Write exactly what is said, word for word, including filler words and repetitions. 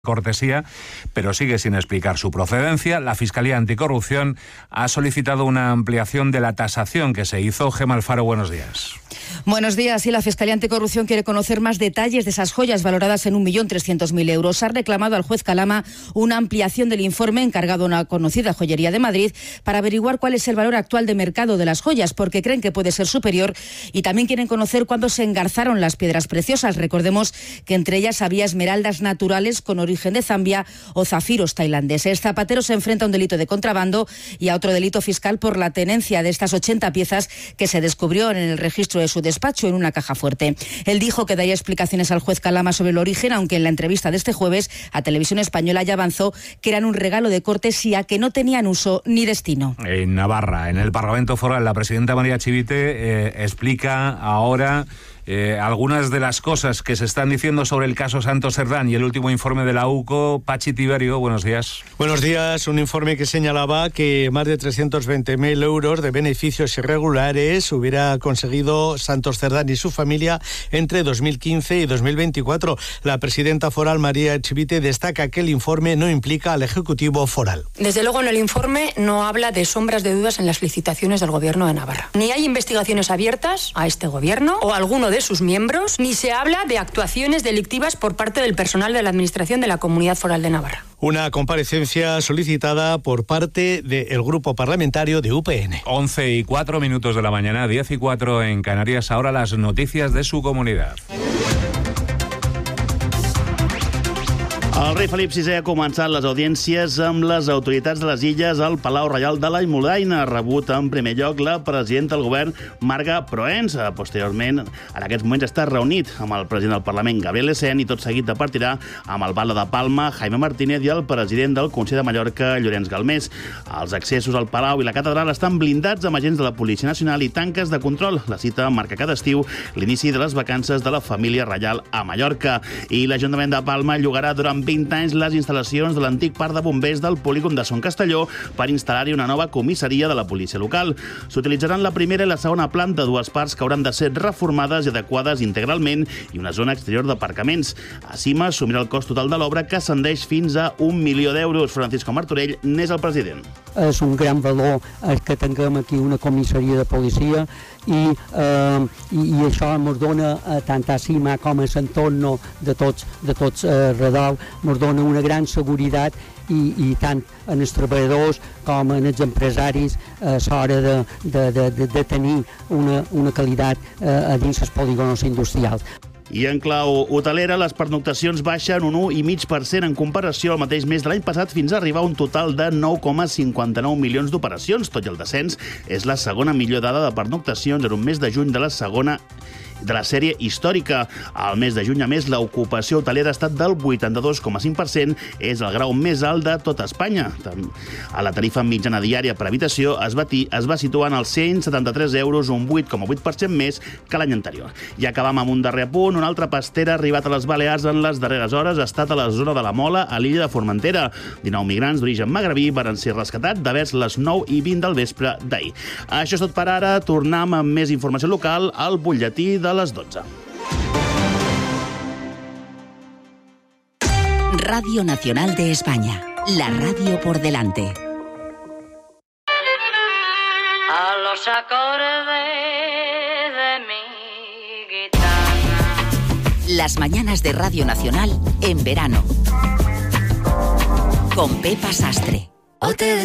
cortesía, pero sigue sin explicar su procedencia. La Fiscalía Anticorrupción ha solicitado una ampliación de la tasación que se hizo. Gemma Alfaro, buenos días. Buenos días. Sí, la Fiscalía Anticorrupción quiere conocer más detalles de esas joyas valoradas en un millón trescientos mil euros. Ha reclamado al juez Calama una ampliación del informe encargado a una conocida joyería de Madrid para averiguar cuál es el valor actual de mercado de las joyas, porque creen que puede ser superior, y también quieren conocer cuándo se engarzaron las piedras preciosas. Recordemos que entre ellas había esmeraldas naturales con origen de Zambia o zafiros tailandeses. Zapatero se enfrenta a un delito de contrabando y a otro delito fiscal por la tenencia de estas ochenta piezas que se descubrió en el registro de su despacho en una caja fuerte. Él dijo que daría explicaciones al juez Calama sobre el origen, aunque en la entrevista de este jueves a Televisión Española ya avanzó que eran un regalo de cortesía que no tenían uso ni destino. En Navarra, en el Parlamento Foral, la presidenta María Chivite eh, explica ahora Eh, algunas de las cosas que se están diciendo sobre el caso Santos Cerdán y el último informe de la U C O. Pachi Tiberio, buenos días. Buenos días. Un informe que señalaba que más de trescientos veinte mil euros de beneficios irregulares hubiera conseguido Santos Cerdán y su familia entre dos mil quince y dos mil veinticuatro. La presidenta foral María Chivite destaca que el informe no implica al Ejecutivo foral. Desde luego en el informe no habla de sombras de dudas en las licitaciones del Gobierno de Navarra. Ni hay investigaciones abiertas a este Gobierno o a alguno de sus miembros, ni se habla de actuaciones delictivas por parte del personal de la Administración de la Comunidad Foral de Navarra. Una comparecencia solicitada por parte del Grupo Parlamentario de U P N. once y cuatro minutos de la mañana, diez y cuatro en Canarias. Ahora las noticias de su comunidad. El rei Felip sisè ha començat les audiències amb les autoritats de les Illes al Palau Reial de la Almudaina. Ha rebut en primer lloc la presidenta del govern, Marga Proença. Posteriorment, en aquests moments està reunit amb el president del Parlament, Gabriel Ecén, i tot seguit departirà amb el batlle de Palma, Jaime Martínez, i el president del Consell de Mallorca, Llorenç Galmés. Els accessos al Palau i la catedral estan blindats amb agents de la Policia Nacional i tanques de control. La cita marca cada estiu l'inici de les vacances de la família reial a Mallorca. I l'Ajuntament de Palma llogarà durant vint anys les instal·lacions de l'antic parc de bombers del polígon de Son Castelló per instal·lar-hi una nova comissaria de la policia local. S'utilitzaran la primera i la segona planta, dues parts que hauran de ser reformades i adequades integralment, i una zona exterior d'aparcaments. A Cima assumirà el cost total de l'obra, que ascendeix fins a un milió d'euros. Francisco Martorell n'és el president. És un gran valor que tinguem aquí una comissaria de policia i, eh, i, i això ens dona eh, tant a Cima com a l'entorn de tots, de tots eh, redol, ens dona una gran seguretat i, i tant en els treballadors com en els empresaris a eh, l'hora de, de, de, de, de tenir una, una qualitat eh, dins els polígons industrials. I en clau hotelera, les pernoctacions baixen un u coma cinc per cent en comparació al mateix mes de l'any passat, fins a arribar a un total de nou coma cinquanta-nou milions d'operacions. Tot i el descens, és la segona millor dada de pernoctacions en un mes de juny de la segona de la sèrie històrica. Al mes de juny, a més, l'ocupació hotelera ha estat del vuitanta-dos coma cinc per cent, és el grau més alt de tota Espanya. A la tarifa mitjana diària per habitació es va, es va situar en els cent setanta-tres euros, un vuit coma vuit per cent més que l'any anterior. I acabam amb un darrer apunt. Una altra pastera arribat a les Balears en les darreres hores ha estat a la zona de la Mola, a l'illa de Formentera. dinou migrants d'origen magrebí van ser rescatats d'avers les nou i vint del vespre d'ahir. Això és tot per ara. Tornem amb més informació local al butlletí de les dotze. Radio Nacional de España, la radio por delante. A los acordes de mi guitarra. Las mañanas de Radio Nacional en verano. Con Pepa Sastre.